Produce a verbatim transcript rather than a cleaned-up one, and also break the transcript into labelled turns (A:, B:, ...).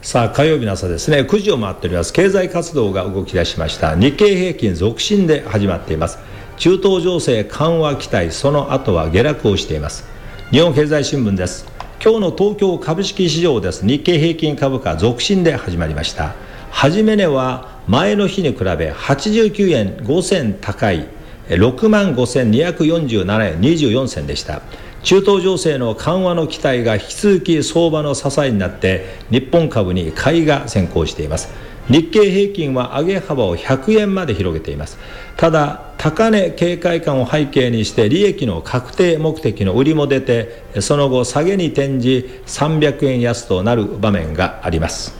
A: さあ火曜日の朝ですね、くじを回っております。経済活動が動き出しました。日経平均続伸で始まっています。中東情勢緩和期待、その後は下落をしています。日本経済新聞です。今日の東京株式市場です。日経平均株価続伸で始まりました。始め値は前の日に比べはちじゅうきゅうえんご銭高いろくまんごせんにひゃくよんじゅうななえんにじゅうよん銭でした。中東情勢の緩和の期待が引き続き相場の支えになって日本株に買いが先行しています。日経平均は上げ幅をひゃくえんまで広げています。ただ高値警戒感を背景にして利益の確定目的の売りも出て、その後下げに転じさんびゃくえん安となる場面があります。